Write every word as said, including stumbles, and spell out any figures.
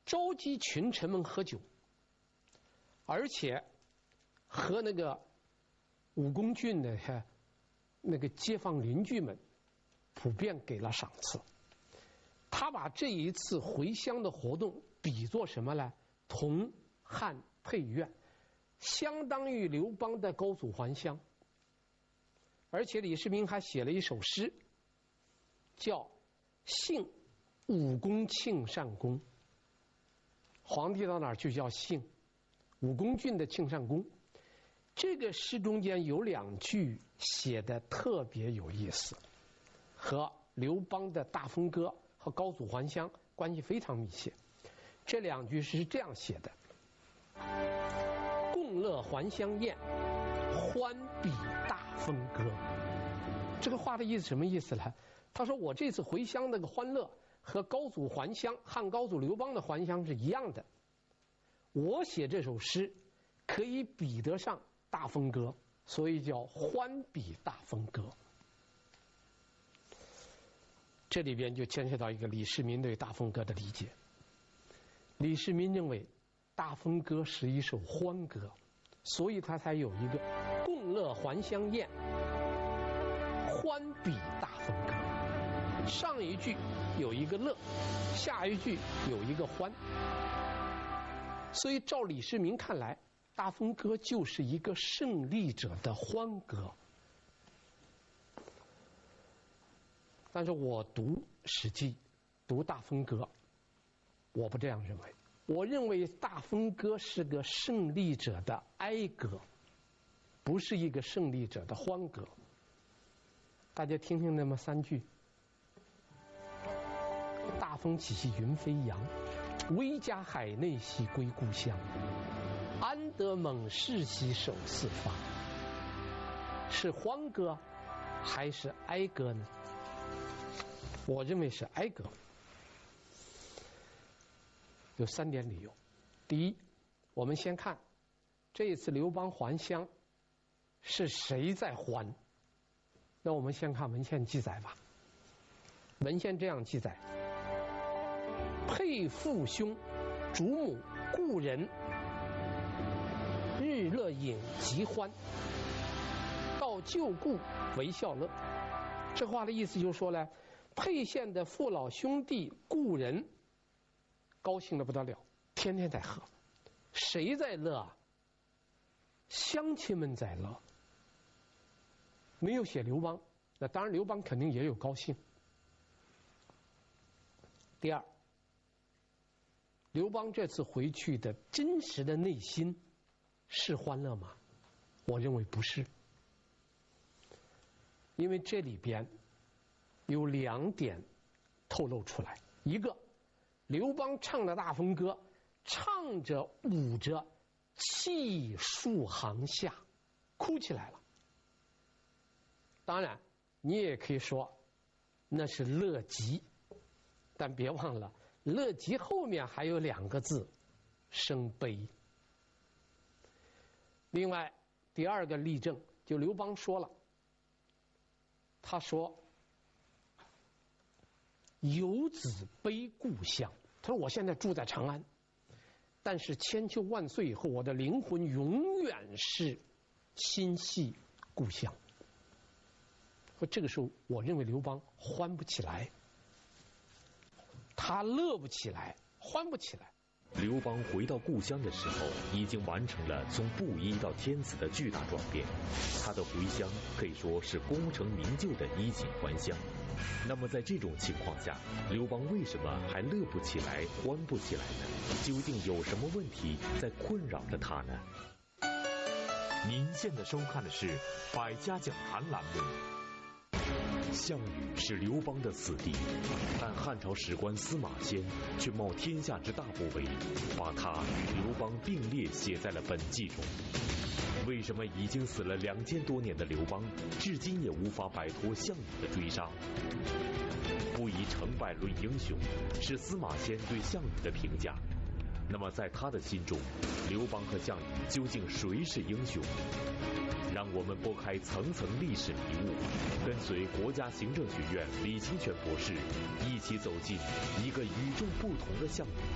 召集群臣们喝酒，而且和那个武功郡的那个街坊邻居们普遍给了赏赐。他把这一次回乡的活动比作什么呢？同汉配院，相当于刘邦的高祖还乡。而且李世民还写了一首诗，叫幸武功庆善公。皇帝到哪儿去叫幸？武功郡的庆善公。这个诗中间有两句写的特别有意思，和刘邦的大风歌和高祖还乡关系非常密切。这两句是这样写的：共乐还乡宴，欢比大风歌。这个话的意思什么意思呢？他说我这次回乡那个欢乐和高祖还乡，汉高祖刘邦的还乡是一样的。我写这首诗可以比得上大风歌，所以叫欢比大风歌。这里边就牵涉到一个李世民对大风歌的理解。李世民认为大风歌是一首欢歌，所以他才有一个共乐还乡宴，欢比大风歌。上一句有一个乐，下一句有一个欢。所以照李世民看来，大风歌就是一个胜利者的欢歌。但是我读史记，读大风歌，我不这样认为。我认为大风歌是个胜利者的哀歌，不是一个胜利者的欢歌。大家听听那么三句：大风起兮云飞扬，威加海内兮归故乡，安得猛士兮守四方。是欢歌还是哀歌呢？我认为是哀歌。有三点理由。第一，我们先看这一次刘邦还乡是谁在还。那我们先看文献记载吧。文献这样记载：配父兄主母故人，日乐饮极欢，到旧故为笑乐。这话的意思就是说呢，沛县的父老兄弟故人高兴得不得了，天天在喝。谁在乐啊？乡亲们在乐。没有写刘邦，那当然刘邦肯定也有高兴。第二，刘邦这次回去的真实的内心是欢乐吗？我认为不是。因为这里边有两点透露出来。一个，刘邦唱的大风歌，唱着舞着，泣数行下，哭起来了。当然你也可以说那是乐极，但别忘了乐极后面还有两个字，生悲。另外第二个例证，就刘邦说了，他说游子悲故乡。他说我现在住在长安，但是千秋万岁以后，我的灵魂永远是心系故乡。说这个时候我认为刘邦欢不起来，他乐不起来，欢不起来。 刘邦回到故乡的时候，已经完成了从布衣到天子的巨大转变。他的回乡可以说是功成名就的衣锦还乡。那么在这种情况下，刘邦为什么还乐不起来，欢不起来呢？究竟有什么问题在困扰着他呢？ 您现在收看的是《百家讲坛》栏目。 项羽是刘邦的死敌，但汉朝史官司马迁却冒天下之大不韪，把他与刘邦并列写在了本纪中。为什么已经死了两千多年的刘邦，至今也无法摆脱项羽的追杀？不以成败论英雄，是司马迁对项羽的评价。那么在他的心中，刘邦和项羽究竟谁是英雄？让我们拨开层层历史迷雾，跟随国家行政学院李清泉博士一起走进一个与众不同的项羽。